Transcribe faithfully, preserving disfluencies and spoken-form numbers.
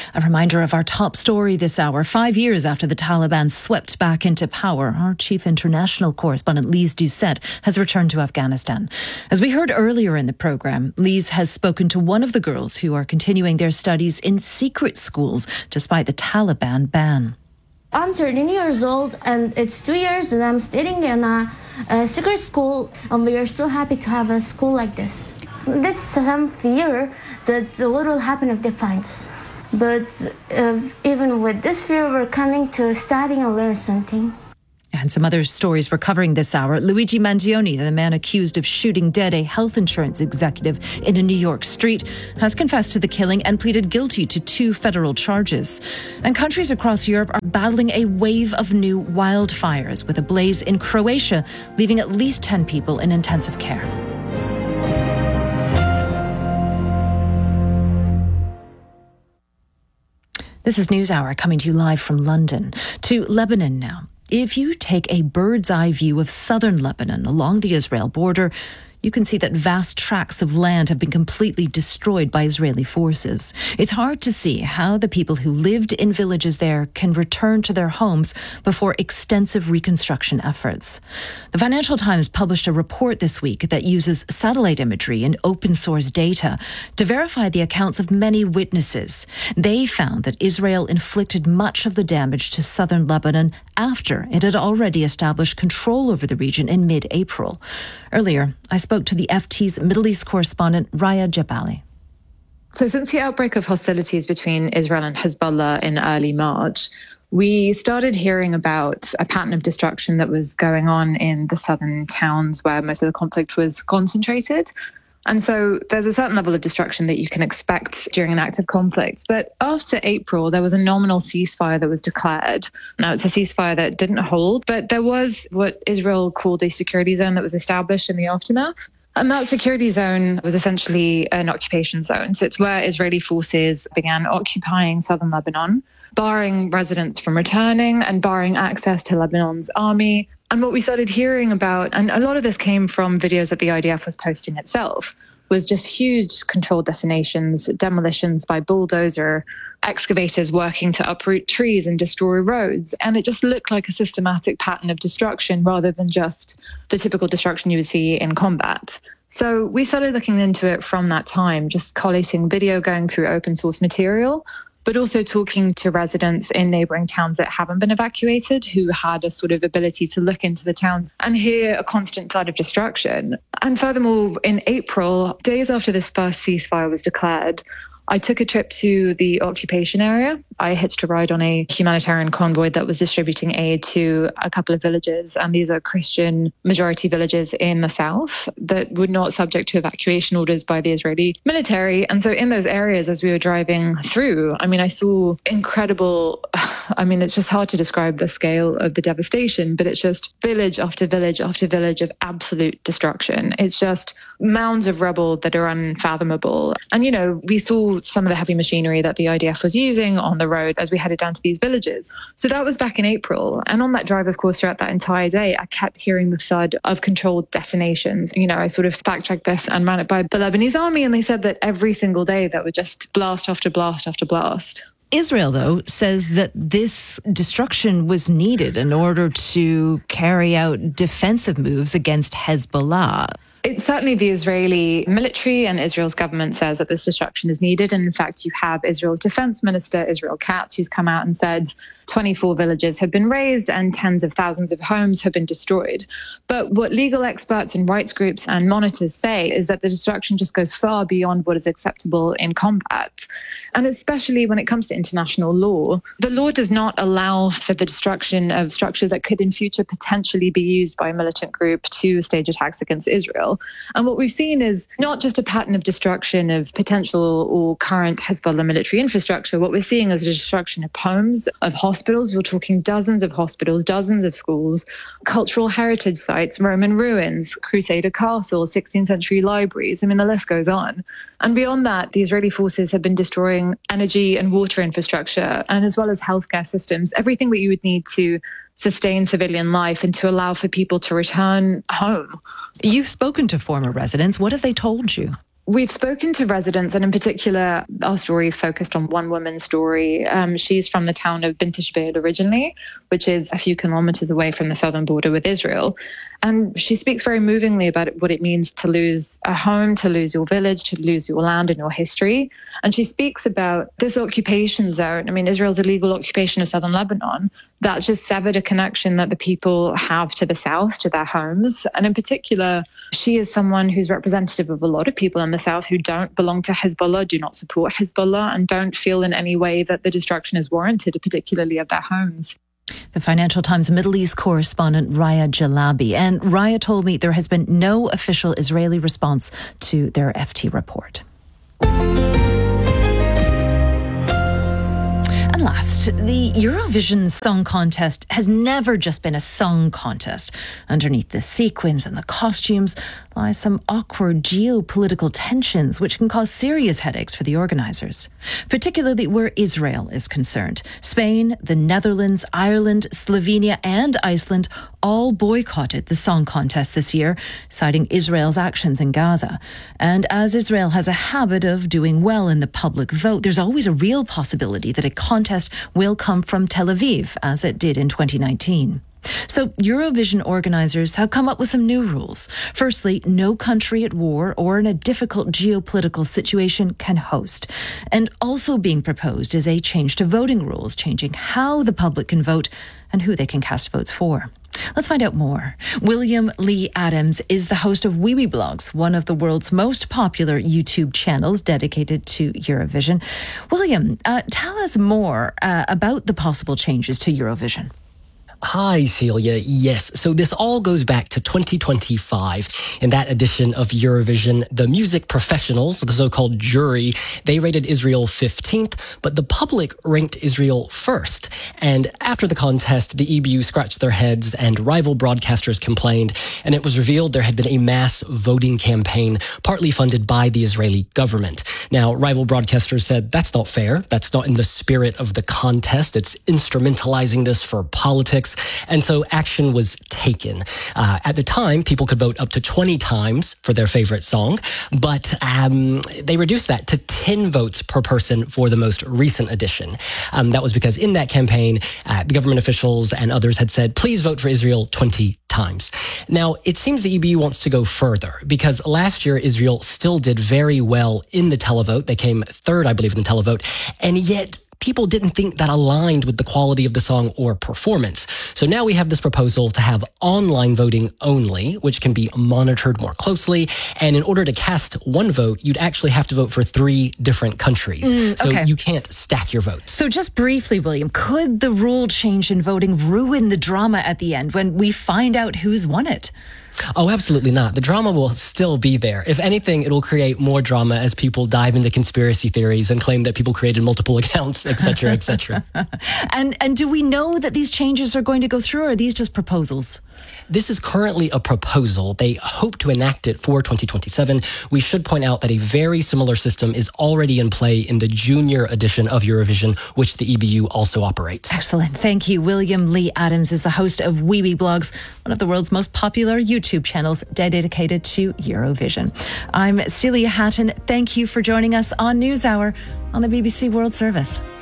A reminder of our top story this hour. Five years after the Taliban swept back into power, our chief international correspondent, Lise Doucette, has returned to Afghanistan. As we heard earlier in the programme, Lise has spoken to one of the girls who are continuing their studies in secret schools despite the Taliban ban. I'm thirteen years old and it's two years that I'm studying in a, a secret school, and we are so happy to have a school like this. There's some fear that what will happen if they find us. But uh, even with this fear, we're coming to study and learn something. And some other stories we're covering this hour. Luigi Mangione, the man accused of shooting dead a health insurance executive in a New York street, has confessed to the killing and pleaded guilty to two federal charges. And countries across Europe are battling a wave of new wildfires, with a blaze in Croatia leaving at least ten people in intensive care. This is NewsHour coming to you live from London. To Lebanon now. If you take a bird's eye view of southern Lebanon along the Israel border, you can see that vast tracts of land have been completely destroyed by Israeli forces. It's hard to see how the people who lived in villages there can return to their homes before extensive reconstruction efforts. The Financial Times published a report this week that uses satellite imagery and open source data to verify the accounts of many witnesses. They found that Israel inflicted much of the damage to southern Lebanon after it had already established control over the region in mid-April. Earlier, I spoke to the F T's Middle East correspondent, Raya Jabali. So since the outbreak of hostilities between Israel and Hezbollah in early March, we started hearing about a pattern of destruction that was going on in the southern towns where most of the conflict was concentrated. And so there's a certain level of destruction that you can expect during an active conflict. But after April, there was a nominal ceasefire that was declared. Now, it's a ceasefire that didn't hold, but there was what Israel called a security zone that was established in the aftermath. And that security zone was essentially an occupation zone. So it's where Israeli forces began occupying southern Lebanon, barring residents from returning and barring access to Lebanon's army. And what we started hearing about, and a lot of this came from videos that the I D F was posting itself, was just huge controlled detonations, demolitions by bulldozer, excavators working to uproot trees and destroy roads. And it just looked like a systematic pattern of destruction rather than just the typical destruction you would see in combat. So we started looking into it from that time, just collating video, going through open source material, but also talking to residents in neighbouring towns that haven't been evacuated, who had a sort of ability to look into the towns and hear a constant flood of destruction. And furthermore, in April, days after this first ceasefire was declared, I took a trip to the occupation area. I hitched a ride on a humanitarian convoy that was distributing aid to a couple of villages, and these are Christian majority villages in the south that were not subject to evacuation orders by the Israeli military. And so in those areas, as we were driving through, I mean, I saw incredible, I mean, it's just hard to describe the scale of the devastation, but it's just village after village after village of absolute destruction. It's just mounds of rubble that are unfathomable. And, you know, we saw some of the heavy machinery that the I D F was using on the road as we headed down to these villages. So that was back in April. And on that drive, of course, throughout that entire day, I kept hearing the thud of controlled detonations. You know, I sort of fact-checked this and ran it by the Lebanese army, and they said that every single day that would just blast after blast after blast. Israel, though, says that this destruction was needed in order to carry out defensive moves against Hezbollah. It's certainly the Israeli military and Israel's government says that this destruction is needed. And in fact, you have Israel's defense minister, Israel Katz, who's come out and said twenty-four villages have been razed and tens of thousands of homes have been destroyed. But what legal experts and rights groups and monitors say is that the destruction just goes far beyond what is acceptable in combat. And especially when it comes to international law, the law does not allow for the destruction of structure that could in future potentially be used by a militant group to stage attacks against Israel. And what we've seen is not just a pattern of destruction of potential or current Hezbollah military infrastructure. What we're seeing is a destruction of homes, of hospitals. We're talking dozens of hospitals, dozens of schools, cultural heritage sites, Roman ruins, Crusader castles, sixteenth century libraries. I mean, the list goes on. And beyond that, the Israeli forces have been destroying energy and water infrastructure, and as well as healthcare systems, everything that you would need to sustain civilian life and to allow for people to return home. You've spoken to former residents. What have they told you? We've spoken to residents, and in particular, our story focused on one woman's story. Um, she's from the town of Bint Jbeil originally, which is a few kilometers away from the southern border with Israel. And she speaks very movingly about it, what it means to lose a home, to lose your village, to lose your land and your history. And she speaks about this occupation zone. I mean, Israel's illegal occupation of southern Lebanon, that just severed a connection that the people have to the south, to their homes. And in particular, she is someone who's representative of a lot of people in the south who don't belong to Hezbollah, do not support Hezbollah, and don't feel in any way that the destruction is warranted, particularly of their homes. The Financial Times Middle East correspondent Raya Jalabi. And Raya told me there has been no official Israeli response to their F T report. And last, the Eurovision Song Contest has never just been a song contest. Underneath the sequins and the costumes lie some awkward geopolitical tensions which can cause serious headaches for the organisers, particularly where Israel is concerned. Spain, the Netherlands, Ireland, Slovenia and Iceland all boycotted the song contest this year, citing Israel's actions in Gaza. And as Israel has a habit of doing well in the public vote, there's always a real possibility that a contest will come from Tel Aviv, as it did in twenty nineteen. So Eurovision organisers have come up with some new rules. Firstly, no country at war or in a difficult geopolitical situation can host. And also being proposed is a change to voting rules, changing how the public can vote and who they can cast votes for. Let's find out more. William Lee Adams is the host of Wiwibloggs, one of the world's most popular YouTube channels dedicated to Eurovision. William, uh, tell us more uh, about the possible changes to Eurovision. Hi, Celia. Yes, so this all goes back to twenty twenty-five. In that edition of Eurovision, the music professionals, the so-called jury, they rated Israel fifteenth, but the public ranked Israel first. And after the contest, the E B U scratched their heads and rival broadcasters complained, and it was revealed there had been a mass voting campaign, partly funded by the Israeli government. Now, rival broadcasters said that's not fair. That's not in the spirit of the contest. It's instrumentalizing this for politics. And so action was taken. Uh, at the time, people could vote up to twenty times for their favorite song, but um, they reduced that to ten votes per person for the most recent edition. Um, that was because in that campaign, uh, the government officials and others had said, please vote for Israel twenty times. Now, it seems the E B U wants to go further because last year, Israel still did very well in the televote. They came third, I believe, in the televote, and yet people didn't think that aligned with the quality of the song or performance. So now we have this proposal to have online voting only, which can be monitored more closely. And in order to cast one vote, you'd actually have to vote for three different countries. Mm, okay. So you can't stack your votes. So just briefly, William, could the rule change in voting ruin the drama at the end when we find out who's won it? Oh, absolutely not. The drama will still be there. If anything, it will create more drama as people dive into conspiracy theories and claim that people created multiple accounts, et cetera, et cetera. and, and do we know that these changes are going to go through, or are these just proposals? This is currently a proposal. They hope to enact it for twenty twenty-seven. We should point out that a very similar system is already in play in the junior edition of Eurovision, which the E B U also operates. Excellent. Thank you. William Lee Adams is the host of Wiwibloggs, one of the world's most popular YouTube channels dedicated to Eurovision. I'm Celia Hatton. Thank you for joining us on NewsHour on the B B C World Service.